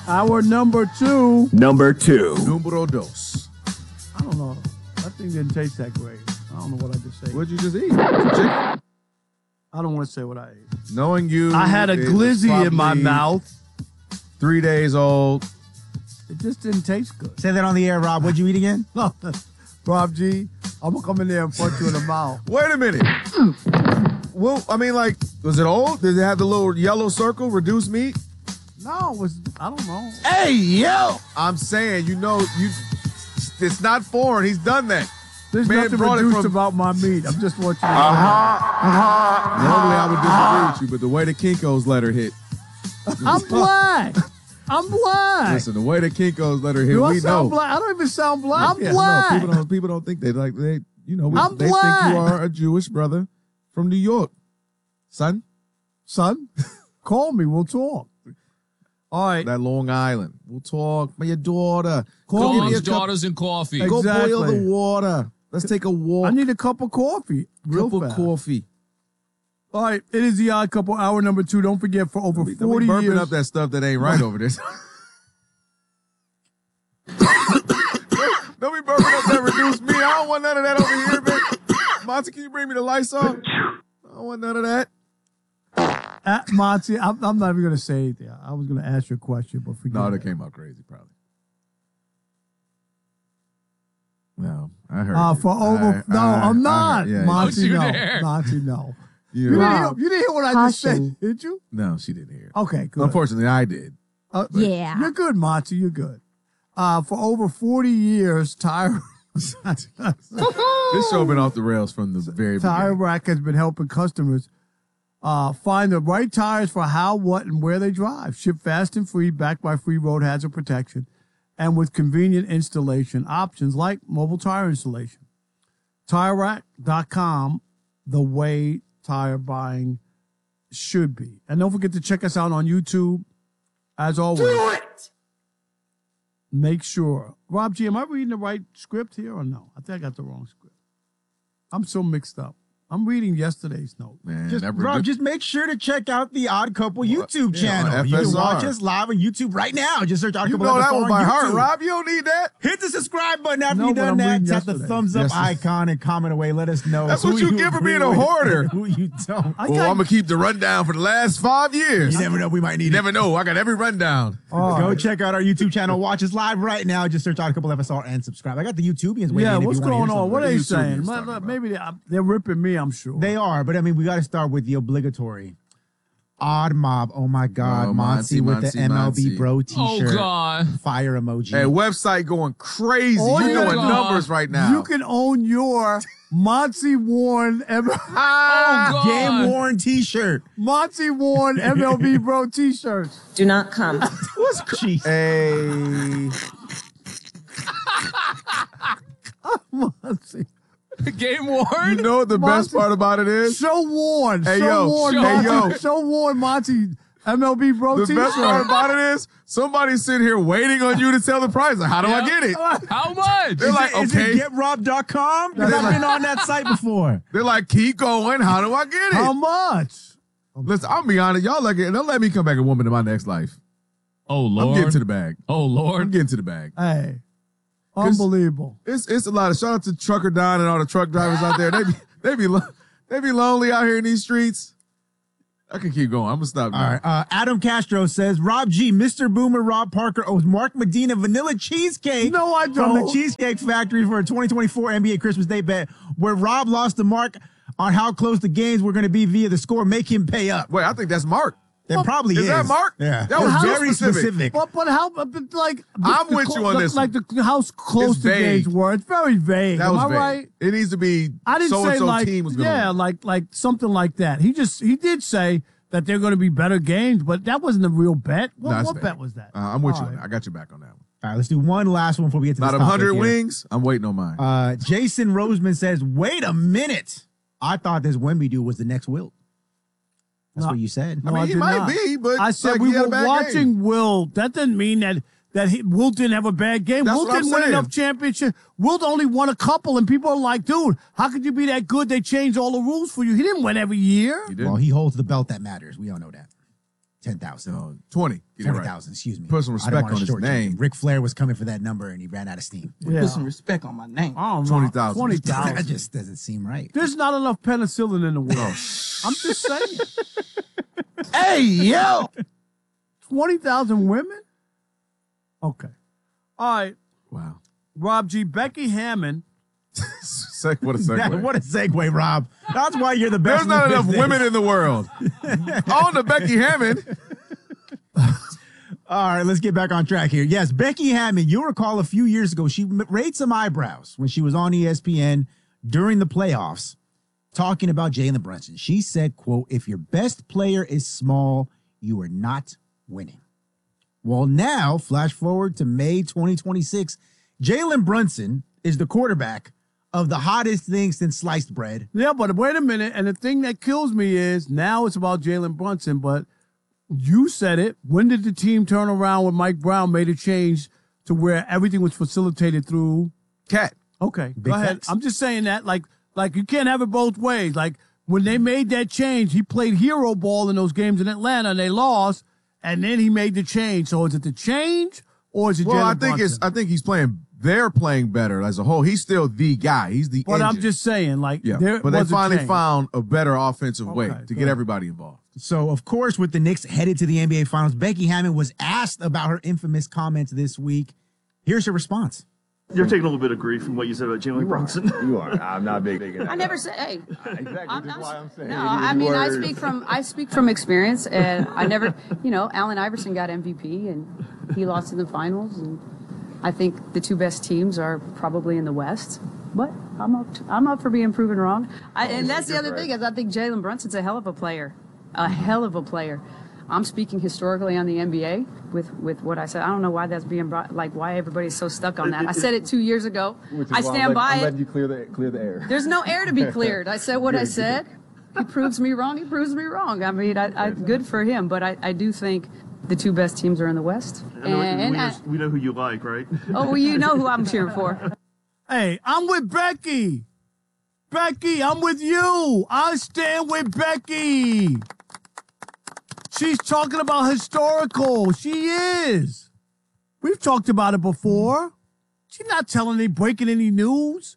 Our number two. Number two. Numero dos. I don't know. That thing didn't taste that great. I don't know what I just said. What'd you just eat? Chicken? I don't want to say what I ate. Knowing you. I had a it was glizzy in my probably mouth. 3 days old. It just didn't taste good. Say that on the air, Rob. What'd you eat again? Rob G, I'm going to come in there and punch you in the mouth. Wait a minute. Well, I mean, like, was it old? Did it have the little yellow circle, reduced meat? No, it was, I don't know. Hey, yo! I'm saying, it's not foreign. He's done that. There's Man nothing brought it reduced from- about my meat. I'm just watching. Normally I would disagree with you, but the way the Kinko's letter hit. I'm black. I'm black. Listen, the way the Kinko's letter hit, Do I we sound know. black? I don't even sound black. I'm Yeah, black. no, people don't think they like they. I'm they black. think you are a Jewish brother from New York, son. Call me. We'll talk. All right. That Long Island. We'll talk. My daughter. Call Go me. get me a daughters, and coffee. Go Exactly. boil the water. Let's take a walk. I need a cup of coffee. Real Cup of fast. coffee. All right. It is the Odd Couple, hour number 2. Don't forget, for over Don't 40 be burping years. up that stuff that ain't right over there. Don't be burping up that reduced meat. I don't want none of that over here, man. Monty, can you bring me the Lysol? I don't want none of that. Monty, I'm not even going to say anything. I was going to ask you a question, but forget No, it. that came out crazy, probably. No, I heard. You. For over. I'm not. yeah, Monty, you no. there. Monty, no. You You heard. didn't hear what I just said, did you? No, she didn't hear. Okay, good. Unfortunately, I did. Yeah. You're good, Monty. You're good. For over 40 years, Tire This show been off the rails from the very Tire beginning. Rack has been helping customers find the right tires for how, what, and where they drive. Ship fast and free, backed by free road hazard protection, and with convenient installation options like mobile tire installation. TireRack.com, the way tire buying should be. And don't forget to check us out on YouTube. As always, do it. Make sure. Rob G, am I reading the right script here or no? I think I got the wrong script. I'm so mixed up. I'm reading yesterday's note. Man, Rob, just make sure to check out the Odd Couple YouTube channel. on You can FSR. watch us live on YouTube right now. Just search Odd You Couple know that FSR one by on heart, YouTube. Rob. You don't need that. Hit the subscribe button after No, you've but done I'm that. reading Tap the yesterday. thumbs up Yesterday. icon and comment away. Let us know. That's who what you get for agree being a with hoarder. and Who you don't. I Oh, got- I'm going to keep the rundown for the last 5 years. You never know. We might need You it. never know. I got every rundown. Go check out our YouTube channel. Watch us live right now. Just search Odd Couple FSR and subscribe. I got the YouTubians waiting. Yeah, if what's you wanna hear going on? something. What are they YouTube saying? you're talking about. Maybe they're ripping me, I'm sure. They are, but I mean, we got to start with the obligatory Odd Mob. Oh my God, Oh, Monty with the Monty. MLB Bro Oh, T-shirt. God. Fire emoji. Hey, website going crazy. Oh, You're yeah. doing numbers right now. You can own your Monty Warren Oh, God. Game worn T-shirt. Monty Warren MLB Bro T-shirts. Do not come. Jeez. Hey. Monty. Game You worn? know what the best Monty. part about it is? So worn. Hey, so yo. worn, Hey, Monty. yo. So worn, Monty MLB Bro The best part T-shirt. about it is somebody's sitting here waiting on you to tell the price. Like, how do I Yeah. get it? How much? They're like, Is okay. it GetRob.com? Because I've been on that site before. They're like, keep going. How do I get it? How much? Listen, I'll be honest. Y'all like it. Don't let me come back a woman in my next life. Oh, I'm Lord. getting to the bag. Oh, I'm Lord. getting to the bag. Hey. 'Cause- Unbelievable. It's a lot of shout out to Trucker Don and all the truck drivers out there. They be lonely out here in these streets. I can keep going. I'm gonna stop. All now. right. Adam Castro says, Rob G, Mr. Boomer, Rob Parker owes Mark Medina vanilla cheesecake No, I from the don't. Cheesecake Factory for a 2024 NBA Christmas Day bet where Rob lost to Mark on how close the games were going to be via the score. Make him pay up. Wait, I think that's Mark. There probably is. Is that Mark? Yeah. That was very real specific. specific. But how? But like I'm with you on this Like the how close It's the games vague. were. It's very vague. That Am was I vague. right? It needs to be. I didn't so say and so like team was gonna win. like something like that. He did say that they're going to be better games, but that wasn't a real bet. No, it's What vague. bet was that? I'm with All you on right. that. I got your back on that one. All right, let's do one last one before we get to Not this 100 topic here. wings. I'm waiting on mine. Jason Roseman says, wait a minute. I thought this Wemby dude was the next Wilt. That's No. what you said. No, I mean, he did might not. be, but I said like, we he had were a bad watching game. Will. That doesn't mean that Wilt didn't have a bad game. That's Wilt what I'm didn't win saying. enough championships. Wilt only won a couple, and people are like, dude, how could you be that good? They changed all the rules for you. He didn't win every year. He did. Well, he holds the belt that matters. We all know that. 10,000. No, 20. Get it right. 20,000, excuse me. Put some I respect don't wanna on his shortchange name. him. Ric Flair was coming for that number, and he ran out of steam. Yeah. Put some respect on my name. I don't know. 20,000. 20,000. That just doesn't seem right. There's not enough penicillin in the world. I'm just saying. Hey, yo. 20,000 women? Okay. All right. Wow. Rob G. Becky Hammond. What a segue. What a segue, Rob. That's why you're the best. There's not in the enough business. women in the world. On to Becky Hammond. All right, let's get back on track here. Yes, Becky Hammond, you'll recall a few years ago, she raised some eyebrows when she was on ESPN during the playoffs talking about Jalen Brunson. She said, quote, if your best player is small, you are not winning. Well, now, flash forward to May 2026, Jalen Brunson is the quarterback of the hottest thing since sliced bread. Yeah, but wait a minute. And the thing that kills me is now it's about Jalen Brunson, but you said it. When did the team turn around when Mike Brown made a change to where everything was facilitated through Cat. Okay, Big go ahead. facts. I'm just saying that, like you can't have it both ways. Like when they made that change, he played hero ball in those games in Atlanta and they lost, and then he made the change. So is it the change or is it Well, Jalen Brunson? I think he's playing. They're playing better as a whole. He's still the guy. He's the. But I'm engine. just saying, like, Yeah, there but they was a finally change. found a better offensive way Okay, to good. get everybody involved. So, of course, with the Knicks headed to the NBA Finals, Becky Hammond was asked about her infamous comments this week. Here's her response. You're taking a little bit of grief from what you said about Jalen Brunson. You are. I'm not big. I never said. Hey, Exactly. That's why I'm saying. no. I mean, I speak from experience, and I never. Allen Iverson got MVP, and he lost in the finals, and I think the two best teams are probably in the West. But I'm up for being proven wrong. And that's the other thing is I think Jalen Brunson's a hell of a player, I'm speaking historically on the NBA with what I said. I don't know why that's being brought, like why everybody's so stuck on that. I said it 2 years ago. I stand by I'm it. letting you clear the air. There's no air to be cleared. I said what I said. He proves me wrong. He proves me wrong. I mean, I good for him, but I do think the two best teams are in the West. We know who you like, right? Oh, well, you know who I'm cheering for. Hey, I'm with Becky. Becky, I'm with you. I stand with Becky. She's talking about historical. She is. We've talked about it before. She's not breaking any news.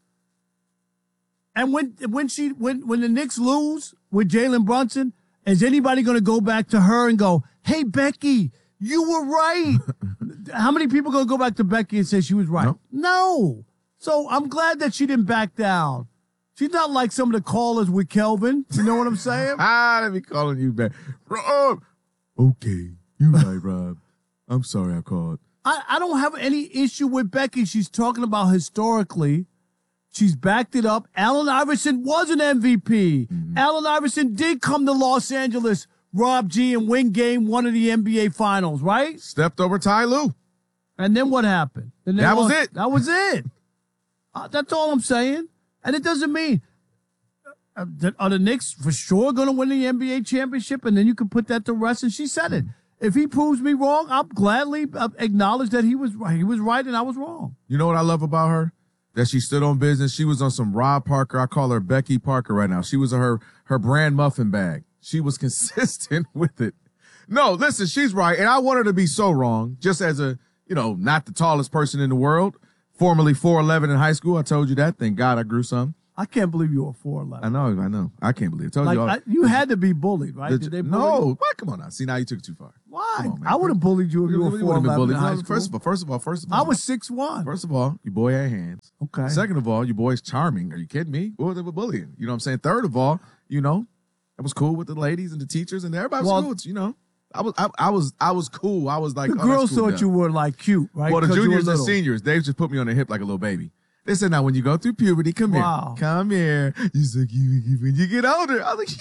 And when the Knicks lose with Jalen Brunson, is anybody going to go back to her and go, "Hey Becky, you were right"? How many people going to go back to Becky and say she was right? No. So I'm glad that she didn't back down. She's not like some of the callers with Kelvin. You know what I'm saying? Let me calling you back. Rob. Okay, you right, Rob. I'm sorry I called. I don't have any issue with Becky. She's talking about historically. She's backed it up. Allen Iverson was an MVP. Mm-hmm. Allen Iverson did come to Los Angeles, Rob G, and win game 1 of the NBA Finals, right? Stepped over Ty Lue. And then what happened? And That was it. That was it. That's all I'm saying. And it doesn't mean are the Knicks for sure going to win the NBA championship, and then you can put that to rest. And she said it. If he proves me wrong, I'll gladly acknowledge that he was right. He was right and I was wrong. You know what I love about her? That she stood on business. She was on some Rob Parker. I call her Becky Parker right now. She was her brand muffin bag. She was consistent with it. No, listen, she's right. And I want her to be so wrong, just as a, not the tallest person in the world. Formerly 4'11" in high school. I told you that. Thank God I grew some. I can't believe you were 4'11". I know. I can't believe it. Told you all. You had to be bullied, right? Did they bully you? No. What? Come on now. See, now you took it too far. Why? Come on, man. I would have bullied you if you were would've been 4'11" bullied. in high No, school. First of all. I was 6'1". First of all, your boy had hands. Okay. Second of all, your boy's charming. Are you kidding me? What they were bullying? You know what I'm saying? Third of all, I was cool with the ladies and the teachers and everybody was cool. I was cool. I was like, the girls that's cool, thought you were like cute, right? Well, the 'Cause you were juniors and little. seniors, they just put me on the hip like a little baby. They said, now, when you go through puberty, come Wow. here. Come here. You said, when you get older. I was like,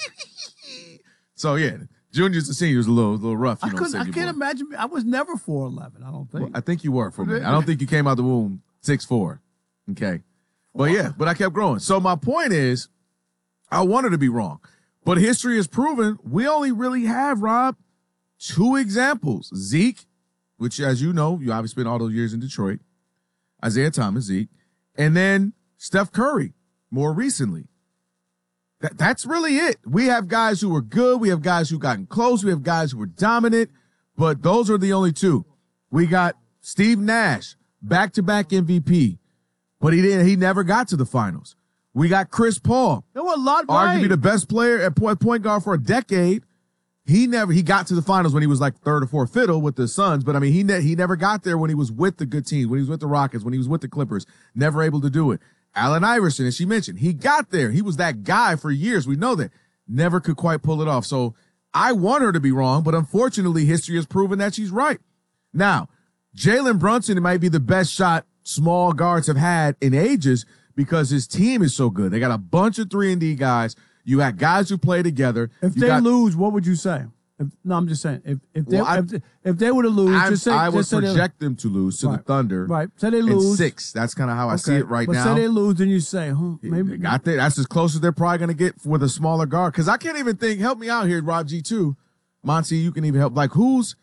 so, yeah, juniors and seniors a little rough. I can't imagine. I was never 4'11", I don't think. Well, I think you were for a minute. I don't think you came out the womb 6'4". Okay. But, yeah, I kept growing. So, my point is, I wanted to be wrong. But history has proven we only really have, Rob, 2 examples. Zeke, which, as you know, you obviously spent all those years in Detroit. Isaiah Thomas, Zeke. And then Steph Curry, more recently. That's really it. We have guys who were good. We have guys who gotten close. We have guys who were dominant, but those are the only two. We got Steve Nash, back-to-back MVP, but he never got to the finals. We got Chris Paul. There were a lot, arguably the best player at point guard for a decade. He got to the finals when he was like third or fourth fiddle with the Suns, but I mean, he never got there when he was with the good teams, when he was with the Rockets, when he was with the Clippers, never able to do it. Allen Iverson, as she mentioned, he got there. He was that guy for years. We know that. Never could quite pull it off. So I want her to be wrong, but unfortunately, history has proven that she's right. Now, Jalen Brunson might be the best shot small guards have had in ages because his team is so good. They got a bunch of 3-and-D guys. You got guys who play together. If they lose, what would you say? I'm just saying. If they were to lose, I would project them to lose to the Thunder. Right. Say they lose. In 6. That's kind of how I see it right now. But say they lose, then you say, maybe. They got there. That's as close as they're probably going to get with a smaller guard. Because I can't even think. Help me out here, Rob G, too. Monty, you can even help. Like, who's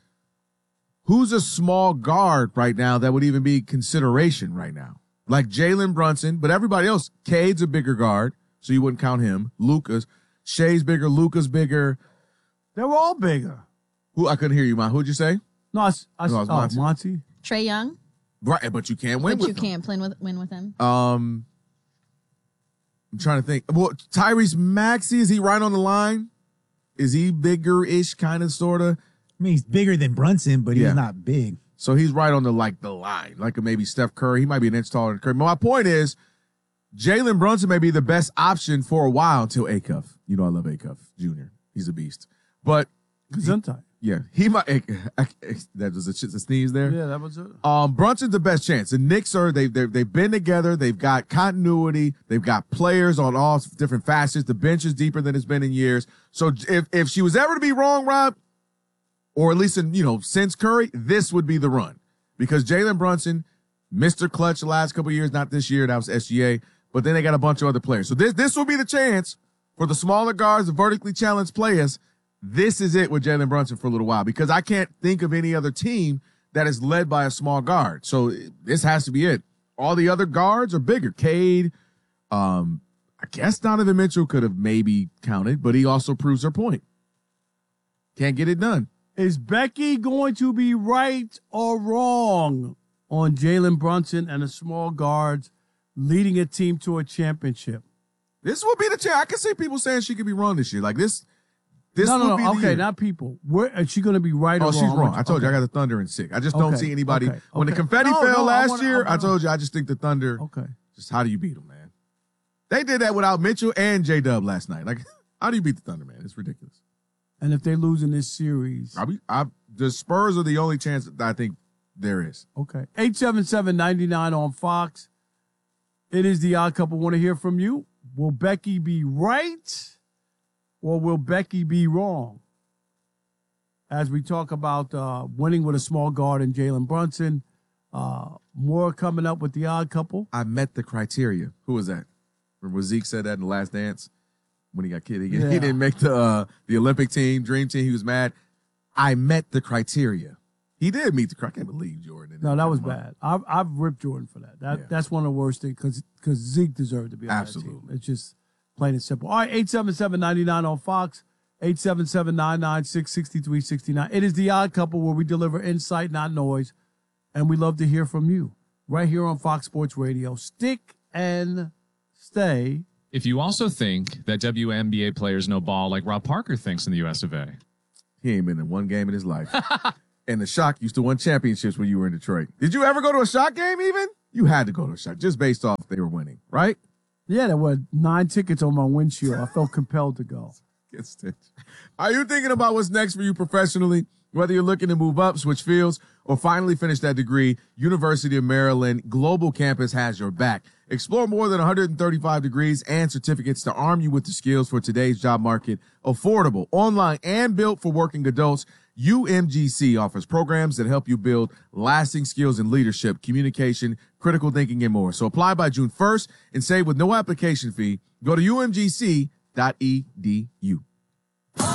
a small guard right now that would even be consideration right now? Like Jalen Brunson, but everybody else. Cade's a bigger guard, so you wouldn't count him. Luka's. Shea's bigger. Luka's bigger. They were all bigger. Who? I couldn't hear you, Mon. Who'd you say? No, I said Monty. Trae Young. Right, but you can't win with him. But you can't win with him. I'm trying to think. Well, Tyrese Maxey, is he right on the line? Is he bigger-ish, kind of, sort of? I mean, he's bigger than Brunson, but he's not big. So he's right on the line, like maybe Steph Curry. He might be an inch taller than Curry. But my point is, Jalen Brunson may be the best option for a while until Acuff. You know I love Acuff Jr. He's a beast. But he might. That was a sneeze there. Yeah, that was it. Brunson's the best chance. The Knicks they've been together. They've got continuity. They've got players on all different facets. The bench is deeper than it's been in years. So if she was ever to be wrong, Rob, or at least since Curry, this would be the run because Jalen Brunson, Mr. Clutch the last couple of years, not this year. That was SGA. But then they got a bunch of other players. So this will be the chance for the smaller guards, the vertically challenged players. This is it with Jalen Brunson for a little while because I can't think of any other team that is led by a small guard. So this has to be it. All the other guards are bigger. Cade, I guess Donovan Mitchell could have maybe counted, but he also proves her point. Can't get it done. Is Becky going to be right or wrong on Jalen Brunson and the small guards leading a team to a championship? This will be the chance. I can see people saying she could be wrong this year. Like this. No. Okay, not people. Is she going to be right or wrong? Oh, she's wrong. I told you I got the Thunder in 6. I just don't see anybody. When the confetti fell last year, I told you I just think the Thunder. Okay. Just how do you beat them, man? They did that without Mitchell and J-Dub last night. Like, how do you beat the Thunder, man? It's ridiculous. And if they lose in this series, the Spurs are the only chance that I think there is. Okay. 877-99 on Fox. It is the Odd Couple. Want to hear from you. Will Becky be right? Or will Becky be wrong? As we talk about winning with a small guard and Jalen Brunson, more coming up with the Odd Couple. I met the criteria. Who was that? Remember when Zeke said that in The Last Dance when he got kidded? He didn't make the Olympic team, Dream Team. He was mad. I met the criteria. He did meet the criteria. I can't believe Jordan. No, that was bad. I've ripped Jordan for that. That's one of the worst things because Zeke deserved to be on that team. It's just plain and simple. All right, 877-99 on Fox, 877-996-6369. It is the Odd Couple where we deliver insight, not noise, and we love to hear from you right here on Fox Sports Radio. Stick and stay. If you also think that WNBA players know ball like Rob Parker thinks in the US of A. He ain't been in one game in his life. And the Shock used to win championships when you were in Detroit. Did you ever go to a Shock game even? You had to go to a Shock just based off they were winning, right? Yeah, there were 9 tickets on my windshield. I felt compelled to go. Get stitched. Are you thinking about what's next for you professionally? Whether you're looking to move up, switch fields, or finally finish that degree, University of Maryland Global Campus has your back. Explore more than 135 degrees and certificates to arm you with the skills for today's job market. Affordable, online, and built for working adults. UMGC offers programs that help you build lasting skills in leadership, communication, critical thinking, and more. So apply by June 1st and save with no application fee. Go to umgc.edu.